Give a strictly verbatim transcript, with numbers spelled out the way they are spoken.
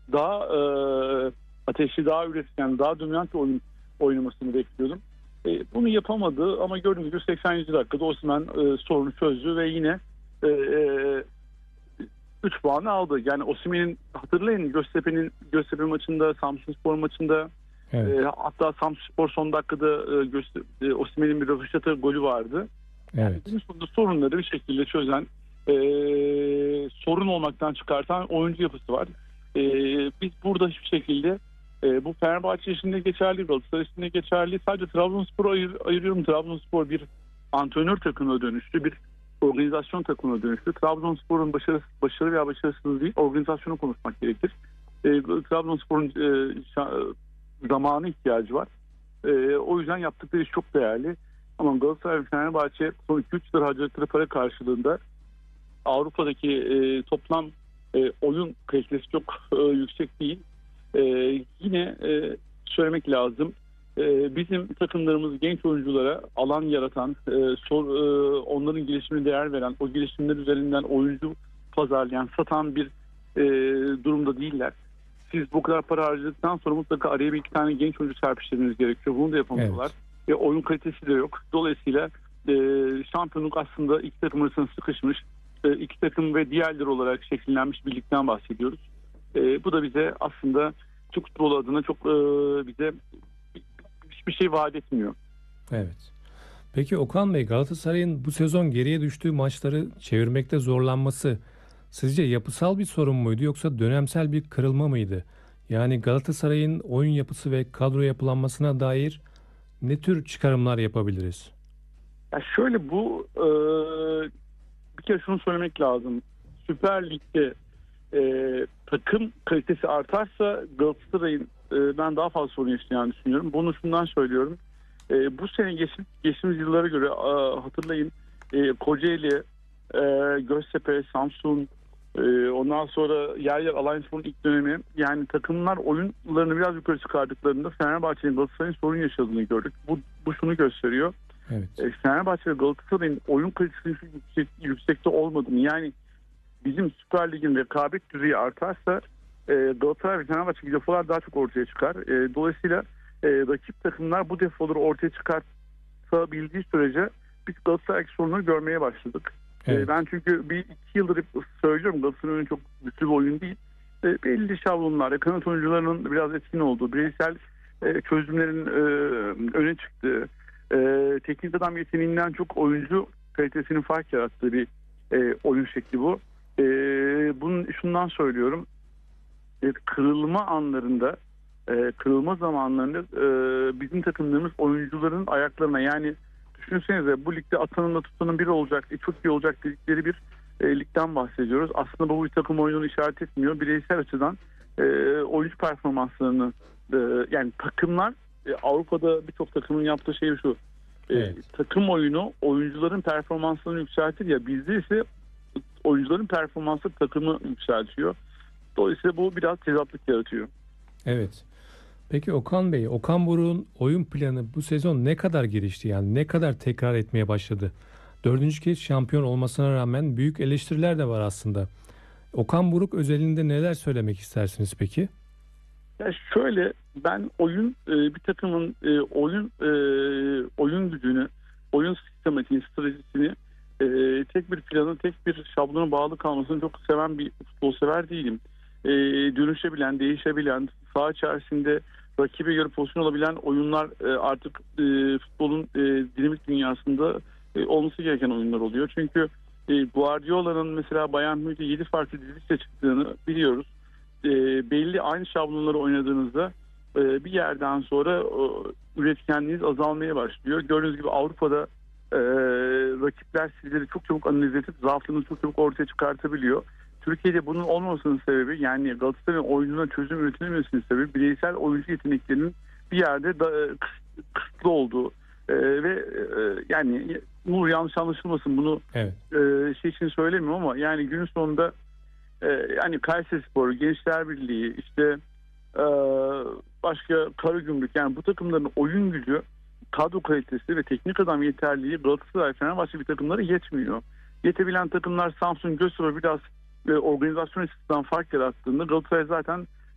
daha e, ateşli, daha üretken, daha dominant bir oyun oynamasını bekliyordum. E, bunu yapamadı ama gördüğünüz gibi seksen yüz dakikada Osimhen e, sorunu çözdü ve yine e, e, üç puanı aldı. Yani Osimhen'in, hatırlayın, Göztepe'nin Göztepe maçında, Samsunspor maçında, Evet. e, hatta Samsunspor son dakikada e, Gözte, e, Osimhen'in bir röveşata golü vardı. Yani Evet. günün sonunda sorunları bir şekilde çözen, e, sorun olmaktan çıkartan oyuncu yapısı var. E, biz burada hiçbir şekilde e, bu Fenerbahçe için de geçerli, Galatasaray için de geçerli. Sadece Trabzonspor'u ayır, ayırıyorum. Trabzonspor bir antrenör takımına dönüştü, bir organizasyon takımına dönüştü. Trabzonspor'un başarı, başarı veya başarısızlığı değil, organizasyonu konuşmak gerekir. E, Trabzonspor'un e, şa- zamanı ihtiyacı var. E, o yüzden yaptıkları iş çok değerli. Ama Galatasaray ve Fenerbahçe son iki üç yıldır harcadıkları para karşılığında Avrupa'daki e, toplam e, oyun kalitesi çok e, yüksek değil. E, yine e, söylemek lazım. E, bizim takımlarımız genç oyunculara alan yaratan, e, sor, e, onların gelişimine değer veren, o gelişimler üzerinden oyuncu pazarlayan, satan bir e, durumda değiller. Siz bu kadar para harcadıktan sonra mutlaka araya bir iki tane genç oyuncu serpiştirmeniz gerekiyor. Bunu da yapamıyorlar. Evet. Ve oyun kalitesi de yok. Dolayısıyla e, şampiyonluk aslında iki takım arasında sıkışmış, e, iki takım ve diğerleri olarak şekillenmiş bir ligden bahsediyoruz. E, bu da bize aslında Türk futbolu adına çok e, bize hiçbir şey vaat etmiyor. Evet. Peki Okan Bey, Galatasaray'ın bu sezon geriye düştüğü maçları çevirmekte zorlanması sizce yapısal bir sorun muydu yoksa dönemsel bir kırılma mıydı? Yani Galatasaray'ın oyun yapısı ve kadro yapılanmasına dair ne tür çıkarımlar yapabiliriz? Ya şöyle, bu e, bir kere şunu söylemek lazım. Süper Lig'de e, takım kalitesi artarsa Galatasaray'ın e, ben daha fazla sorun yaşayacağını düşünüyorum. Bunu şundan söylüyorum. E, bu sene geçim, geçtiğimiz yıllara göre e, hatırlayın, e, Kocaeli, e, Göztepe, Samsun, e, ondan sonra yer yer Alanyaspor'un ilk dönemi, yani takımlar oyunlarını biraz yukarı çıkardıklarında Fenerbahçe'nin, Galatasaray'ın sorun yaşadığını gördük. Bu, bu şunu gösteriyor. Evet. E, Fenerbahçe ve Galatasaray'ın oyun kalitesinin yüksek, yüksekte olmadığını, yani bizim Süper Lig'in rekabet düzeyi artarsa e, Galatasaray ve Fenerbahçe defolar daha çok ortaya çıkar. E, dolayısıyla e, rakip takımlar bu defoları ortaya çıkartabildiği sürece biz Galatasaray'daki sorunları görmeye başladık. Evet. E, ben çünkü bir iki yıldır hep söylüyorum, Galatasaray'ın oyunu çok güçlü bir oyun değil. E, belli şablonlar, kanat oyuncularının biraz etkin olduğu, bireysel e, çözümlerin e, öne çıktığı, e, teknik adam yeteneğinden çok oyuncu kalitesinin fark yarattığı bir e, oyun şekli bu. E, bunun şundan söylüyorum. E, kırılma anlarında, e, kırılma zamanlarında e, bizim takımlarımız oyuncuların ayaklarına, yani düşünsenize bu ligde atanınla tutanın biri olacak, e, çok iyi olacak dedikleri bir e, ligden bahsediyoruz. Aslında bu bir takım oyununu işaret etmiyor. Bireysel açıdan e, oyuncu performanslarını, e, yani takımlar, e, Avrupa'da birçok takımın yaptığı şey şu. E, Evet. takım oyunu oyuncuların performanslarını yükseltir ya, bizde ise oyuncuların performansı takımı yükseltiyor. Dolayısıyla bu biraz tezatlık yaratıyor. Evet. Peki Okan Bey, Okan Buruk'un oyun planı bu sezon ne kadar gelişti? Yani ne kadar tekrar etmeye başladı? Dördüncü kez şampiyon olmasına rağmen büyük eleştiriler de var aslında. Okan Buruk özelinde neler söylemek istersiniz peki? Ya şöyle, ben oyun e, bir takımın e, oyun e, oyun gücünü, oyun sistematiğini, stratejisini e, tek bir planı, tek bir şablona bağlı kalmasını çok seven bir futbol sever değilim. E, dönüşebilen, değişebilen, saha içerisinde rakibe göre pozisyon alabilen oyunlar e, artık e, futbolun e, dinamik dünyasında e, olması gereken oyunlar oluyor. Çünkü e, Guardiola'nın mesela Bayern Münih'te yedi farklı dizilişle çıktığını biliyoruz. E, belli aynı şablonları oynadığınızda e, bir yerden sonra e, üretkenliğiniz azalmaya başlıyor. Gördüğünüz gibi Avrupa'da e, rakipler sizleri çok çabuk analiz edip zaaflarını çok çabuk ortaya çıkartabiliyor. Türkiye'de bunun olmamasının sebebi, yani Galatasaray'ın oyuncuna çözüm üretilmemesinin sebebi bireysel oyuncu yeteneklerinin bir yerde da, e, kısıtlı olduğu e, ve e, yani bu yanlış anlaşılmasın, bunu Evet. e, şey için söylemiyorum ama yani günün sonunda e, yani Kayserispor, Gençler Birliği, işte e, başka Karagümrük, yani bu takımların oyun gücü, kadro kalitesi ve teknik adam yeterliliği Galatasaray, Fenerbahçe bir takımlara yetmiyor. Yetebilen takımlar Samsun, Göztepe biraz e, organizasyon açısından fark yarattığında Galatasaray zaten